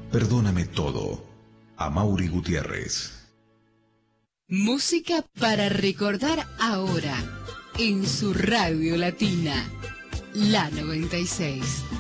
Perdóname todo. Amaury Gutiérrez. Música para recordar ahora, en su radio latina, la 96.